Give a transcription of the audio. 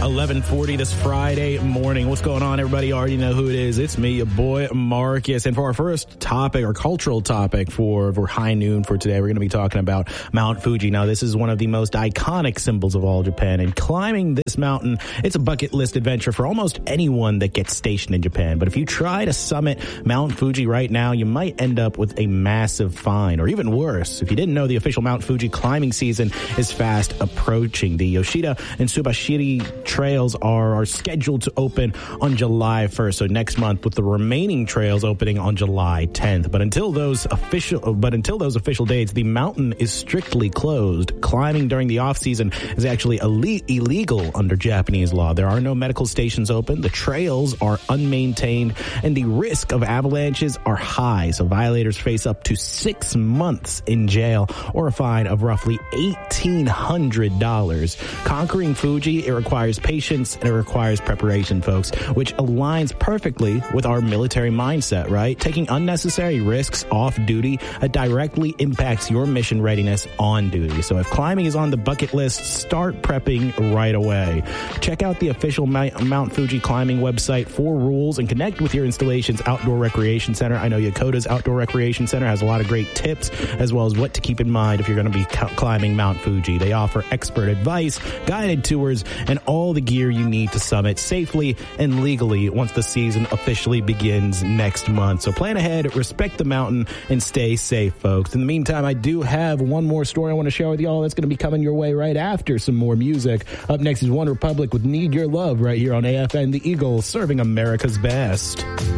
11:40 this Friday morning. What's going on, everybody? You already know who it is. It's me, your boy, Marcus. And for our first topic, our cultural topic for high noon for today, we're going to be talking about Mount Fuji. Now, this is one of the most iconic symbols of all Japan. And climbing this mountain, it's a bucket list adventure for almost anyone that gets stationed in Japan. But if you try to summit Mount Fuji right now, you might end up with a massive fine. Or even worse, if you didn't know, the official Mount Fuji climbing season is fast approaching. The Yoshida and Tsubashiri trails are scheduled to open on July 1st, so next month, with the remaining trails opening on July 10th. But until those official dates, the mountain is strictly closed. Climbing during the off season is actually illegal under Japanese law. There are no medical stations open, the trails are unmaintained, and the risk of avalanches are high. So violators face up to 6 months in jail or a fine of roughly $1,800. Conquering Fuji, it requires patience and it requires preparation, folks, which aligns perfectly with our military mindset, right? Taking unnecessary risks off duty directly impacts your mission readiness on duty. So if climbing is on the bucket list, start prepping right away. Check out the official Mount Fuji climbing website for rules and connect with your installation's outdoor recreation center. I know Yokota's Outdoor Recreation Center has a lot of great tips as well as what to keep in mind if you're going to be climbing Mount Fuji. They offer expert advice, guided tours, and all the gear you need to summit safely and legally once the season officially begins next month. So plan ahead, respect the mountain, and stay safe, folks. In the meantime, I do have one more story I want to share with y'all that's going to be coming your way right after some more music. Up next is One Republic with Need Your Love right here on AFN The Eagle, serving America's best.